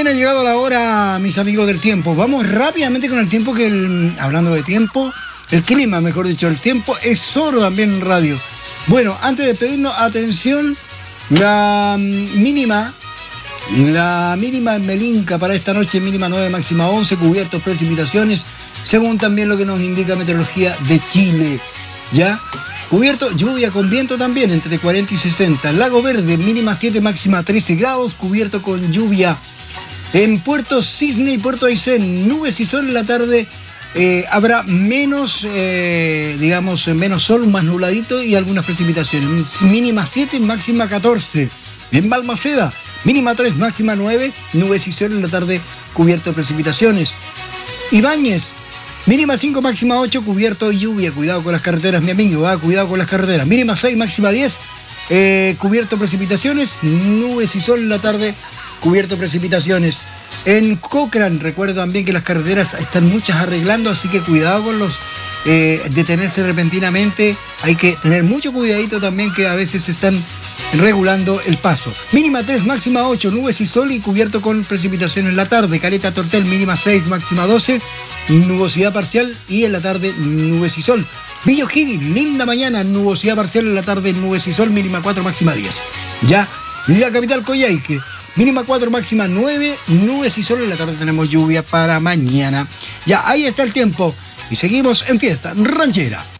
ha llegado la hora, mis amigos del tiempo. Vamos rápidamente con el tiempo, hablando de tiempo, el clima, mejor dicho, el tiempo es oro también en radio. Bueno, antes de pedirnos atención, la mínima en Melinca para esta noche, mínima 9, máxima 11, cubiertos, precipitaciones, según también lo que nos indica Meteorología de Chile. ¿Ya? Cubierto, lluvia con viento también, entre 40 y 60. Lago Verde, mínima 7, máxima 13 grados, cubierto con lluvia. En Puerto Cisne y Puerto Aysén, nubes y sol en la tarde. Habrá menos sol, más nubladito y algunas precipitaciones. Mínima 7, máxima 14. En Balmaceda, mínima 3, máxima 9, nubes y sol en la tarde, cubierto de precipitaciones. Ibáñez, mínima 5, máxima 8, cubierto y lluvia. Cuidado con las carreteras, mi amigo, cuidado con las carreteras. Mínima 6, máxima 10, cubierto de precipitaciones, nubes y sol en la tarde, cubierto de precipitaciones. En Cochrane, recuerda también que las carreteras están muchas arreglando, así que cuidado con los detenerse repentinamente. Hay que tener mucho cuidadito también, que a veces están regulando el paso. Mínima 3, máxima 8, nubes y sol y cubierto con precipitaciones en la tarde. Caleta Tortel, mínima 6, máxima 12, nubosidad parcial y en la tarde nubes y sol. Villa O'Higgins, linda mañana, nubosidad parcial en la tarde, nubes y sol, mínima 4, máxima 10. Ya, la capital Coyhaique, mínima 4, máxima 9, nubes y sol en la tarde, tenemos lluvia para mañana. Ya, ahí está el tiempo y seguimos en Fiesta Ranchera.